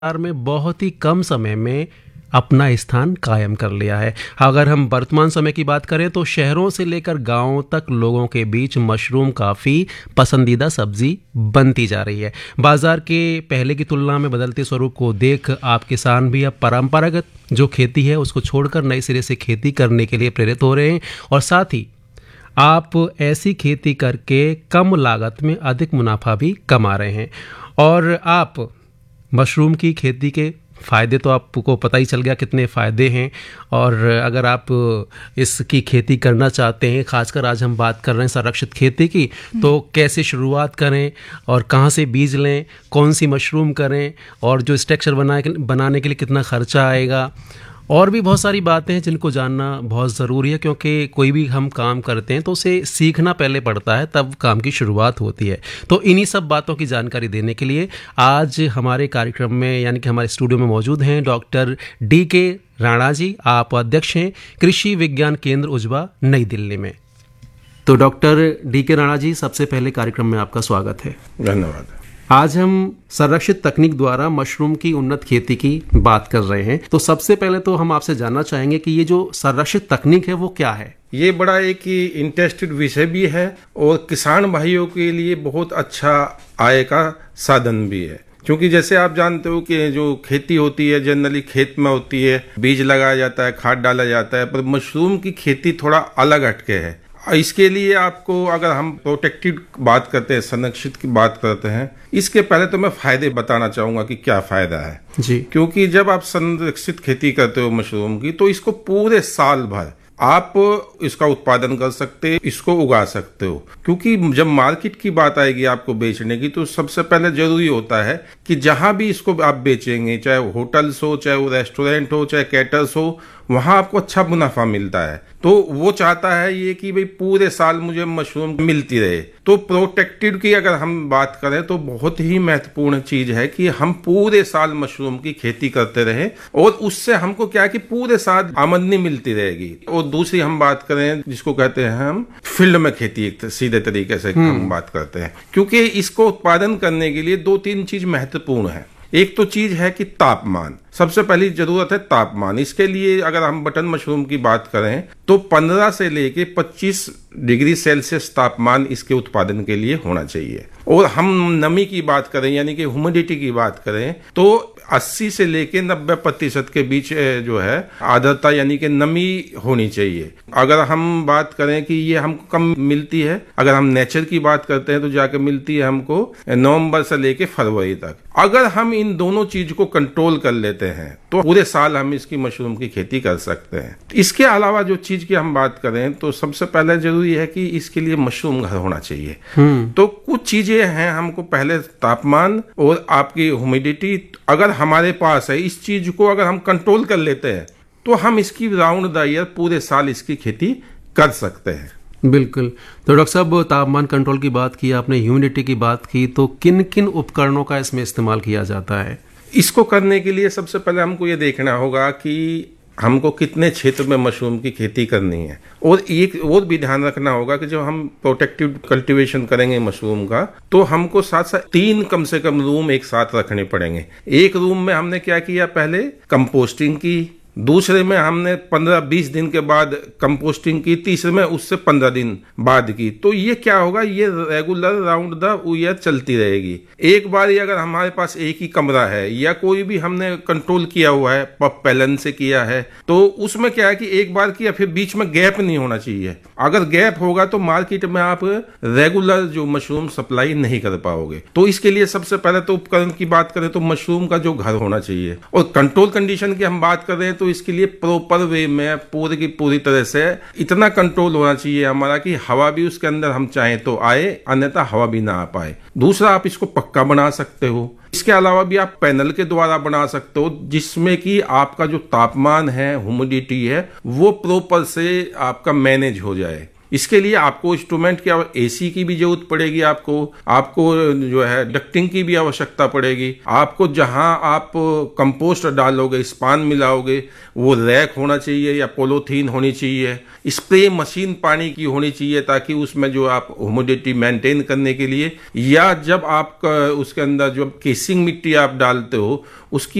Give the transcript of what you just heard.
बाजार में बहुत ही कम समय में अपना स्थान कायम कर लिया है। अगर हम वर्तमान समय की बात करें तो शहरों से लेकर गांवों तक लोगों के बीच मशरूम काफ़ी पसंदीदा सब्जी बनती जा रही है। बाजार के पहले की तुलना में बदलते स्वरूप को देख आप किसान भी अब परंपरागत जो खेती है उसको छोड़कर नए सिरे से खेती करने के लिए प्रेरित हो रहे हैं और साथ ही आप ऐसी खेती करके कम लागत में अधिक मुनाफा भी कमा रहे हैं। और आप मशरूम की खेती के फ़ायदे तो आपको पता ही चल गया कितने फ़ायदे हैं। और अगर आप इसकी खेती करना चाहते हैं, खासकर आज हम बात कर रहे हैं संरक्षित खेती की, तो कैसे शुरुआत करें और कहां से बीज लें, कौन सी मशरूम करें और जो स्ट्रक्चर बनाने के लिए कितना खर्चा आएगा, और भी बहुत सारी बातें हैं जिनको जानना बहुत ज़रूरी है। क्योंकि कोई भी हम काम करते हैं तो उसे सीखना पहले पड़ता है, तब काम की शुरुआत होती है। तो इन्हीं सब बातों की जानकारी देने के लिए आज हमारे कार्यक्रम में यानी कि हमारे स्टूडियो में मौजूद हैं डॉक्टर DK राणा जी। आप अध्यक्ष हैं कृषि विज्ञान केंद्र उजवा, नई दिल्ली में। तो डॉक्टर DK राणा जी, सबसे पहले कार्यक्रम में आपका स्वागत है। धन्यवाद। आज हम संरक्षित तकनीक द्वारा मशरूम की उन्नत खेती की बात कर रहे हैं। तो सबसे पहले तो हम आपसे जानना चाहेंगे कि ये जो संरक्षित तकनीक है वो क्या है। ये बड़ा एक इंटरेस्टेड विषय भी है और किसान भाइयों के लिए बहुत अच्छा आय का साधन भी है। क्योंकि जैसे आप जानते हो कि जो खेती होती है जनरली खेत में होती है, बीज लगाया जाता है, खाद डाला जाता है, पर मशरूम की खेती थोड़ा अलग हटके है। इसके लिए आपको, अगर हम प्रोटेक्टेड बात करते हैं, संरक्षित की बात करते हैं, इसके पहले तो मैं फायदे बताना चाहूंगा कि क्या फायदा है जी। क्योंकि जब आप संरक्षित खेती करते हो मशरूम की, तो इसको पूरे साल भर आप इसका उत्पादन कर सकते, इसको उगा सकते हो। क्योंकि जब मार्केट की बात आएगी आपको बेचने की, तो सबसे पहले जरूरी होता है कि जहां भी इसको आप बेचेंगे, चाहे होटल्स हो, चाहे वो रेस्टोरेंट हो, चाहे कैटर्स हो, वहां आपको अच्छा मुनाफा मिलता है। तो वो चाहता है ये कि भाई पूरे साल मुझे मशरूम मिलती रहे। तो प्रोटेक्टेड की अगर हम बात करें तो बहुत ही महत्वपूर्ण चीज है कि हम पूरे साल मशरूम की खेती करते रहे और उससे हमको क्या है कि पूरे साल आमदनी मिलती रहेगी। और दूसरी हम बात करें जिसको कहते हैं हम फील्ड में खेती, एक सीधे तरीके से हम बात करते हैं, क्योंकि इसको उत्पादन करने के लिए 2-3 चीज महत्वपूर्ण है। एक तो चीज है कि तापमान, सबसे पहली जरूरत है तापमान। इसके लिए अगर हम बटन मशरूम की बात करें तो 15 से लेके 25 डिग्री सेल्सियस तापमान इसके उत्पादन के लिए होना चाहिए। और हम नमी की बात करें यानी कि ह्यूमिडिटी की बात करें तो 80 से लेके 90% के बीच जो है आर्द्रता यानी कि नमी होनी चाहिए। अगर हम बात करें कि ये हमको कम मिलती है, अगर हम नेचर की बात करते हैं तो जाके मिलती है हमको नवंबर से लेके फरवरी तक। अगर हम इन दोनों चीज को कंट्रोल कर लेते हैं तो पूरे साल हम इसकी मशरूम की खेती कर सकते हैं। इसके अलावा जो चीज की हम बात करें तो सबसे पहले जरूरी है कि इसके लिए मशरूम घर होना चाहिए। तो कुछ चीजें हैं, हमको पहले तापमान और आपकी ह्यूमिडिटी अगर हमारे पास है, इस चीज को अगर हम कंट्रोल कर लेते हैं तो हम इसकी राउंड द ईयर पूरे साल इसकी खेती कर सकते हैं। बिल्कुल। तो डॉक्टर साहब, तापमान कंट्रोल की बात की आपने, ह्यूमिडिटी की बात की, तो किन किन उपकरणों का इसमें इस्तेमाल किया जाता है? इसको करने के लिए सबसे पहले हमको ये देखना होगा कि हमको कितने क्षेत्र में मशरूम की खेती करनी है। और एक और भी ध्यान रखना होगा कि जब हम प्रोटेक्टिव कल्टीवेशन करेंगे मशरूम का, तो हमको साथ साथ 3 कम से कम रूम एक साथ रखने पड़ेंगे। एक रूम में हमने क्या किया, पहले कंपोस्टिंग की, दूसरे में हमने 15-20 दिन के बाद कंपोस्टिंग की, तीसरे में उससे 15 दिन बाद की। तो ये क्या होगा, ये रेगुलर राउंड द ईयर चलती रहेगी। एक बार ही अगर हमारे पास एक ही कमरा है या कोई भी हमने कंट्रोल किया हुआ है, पप पैलन से किया है, तो उसमें क्या है कि एक बार किया फिर बीच में गैप नहीं होना चाहिए। अगर गैप होगा तो मार्केट में आप रेगुलर जो मशरूम सप्लाई नहीं कर पाओगे। तो इसके लिए सबसे पहले तो उपकरण की बात करें तो मशरूम का जो घर होना चाहिए। और कंट्रोल कंडीशन की हम बात कर रहे हैं तो इसके लिए प्रॉपर वे में पूरी की पूरी तरह से इतना कंट्रोल होना चाहिए हमारा कि हवा भी उसके अंदर हम चाहें तो आए, अन्यथा हवा भी ना आ पाए। दूसरा, आप इसको पक्का बना सकते हो। इसके अलावा भी आप पैनल के द्वारा बना सकते हो जिसमें कि आपका जो तापमान है, ह्यूमिडिटी है, वो प्रॉपर से आपका मैनेज हो जाए। इसके लिए आपको इंस्ट्रूमेंट की एसी की भी जरूरत पड़ेगी, आपको जो है डक्टिंग की भी आवश्यकता पड़ेगी। आपको जहां आप कंपोस्ट डालोगे, स्पान मिलाओगे, वो रैक होना चाहिए या पोलोथीन होनी चाहिए। स्प्रे मशीन पानी की होनी चाहिए ताकि उसमें जो आप ह्यूमिडिटी मेंटेन करने के लिए, या जब आप उसके अंदर जो केसिंग मिट्टी आप डालते हो उसकी